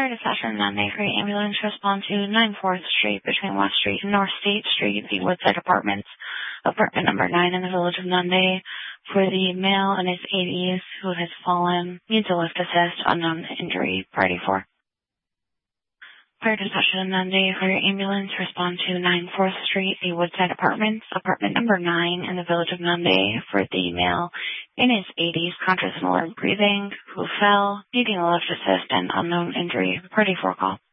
Prior to session Monday, for your ambulance, respond to 9 4th Street between West Street and North State Street, the Woodside Apartments, apartment number 9 in the Village of Monday, for the male in his 80s who has fallen, needs a lift assist, unknown injury, priority 4. Prior to session Monday, for your ambulance, respond to 9 4th Street, the Woodside Apartments, apartment number 9 in the Village of Monday, for the male in his 80s, conscious and alert breathing, who fell, needing a lift assist and unknown injury, priority 4 call.